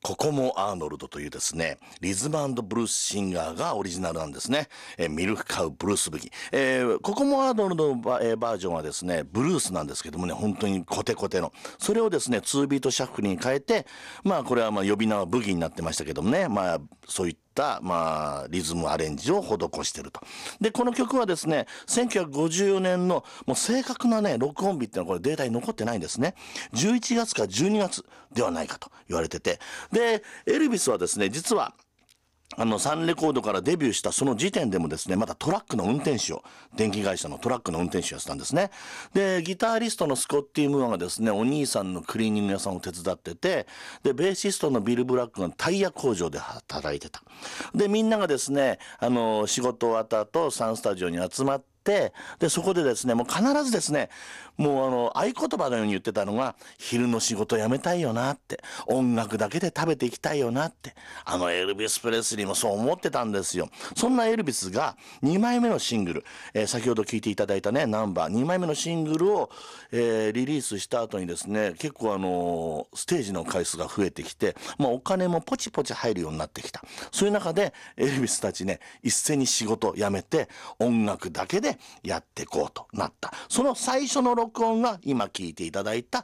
ココモ・アーノルドというですね、リズム&ブルースシンガーがオリジナルなんですね。ミルクカウ・ブルースブギ。ココモ・アーノルドのバージョンはですね、ブルースなんですけどもね、本当にコテコテの。それをですね、2ビートシャッフルに変えて、まあこれは呼び名はブギになってましたけどもね、まあそういったリズムアレンジを施していると。で、この曲はですね、1954年のもう正確なね、録音日っていうのはこれデータに残ってないんですね。11月か12月ではないかと言われてて。で、エルビスはですね、実はサンレコードからデビューしたその時点でもですね、まだトラックの運転手を、電気会社のトラックの運転手をやってたんですね。で、ギタリストのスコッティ・ムーアがですね、お兄さんのクリーニング屋さんを手伝ってて、で、ベーシストのビル・ブラックがタイヤ工場で働いてた。で、みんながですね、仕事終わった後、サンスタジオに集まって、で、そこでですね、もう必ずですね、もう合言葉のように言ってたのが、昼の仕事辞めたいよなって、音楽だけで食べていきたいよなって、エルビス・プレスリーもそう思ってたんですよ。そんなエルビスが2枚目のシングル、先ほど聴いていただいたね、ナンバー、2枚目のシングルを、リリースした後にですね、結構ステージの回数が増えてきて、お金もポチポチ入るようになってきた。そういう中で、エルビスたちね、一斉に仕事辞めて、音楽だけでやっていこうとなった。その最初の録音が今聴いていただいた